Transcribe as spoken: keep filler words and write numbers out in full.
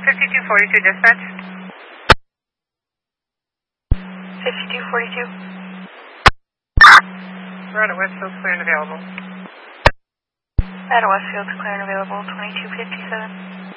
fifty-two forty-two dispatch. fifty-two forty-two. We're out at Westfield, clear and available. Out of Westfield, clear and available, twenty-two fifty-seven.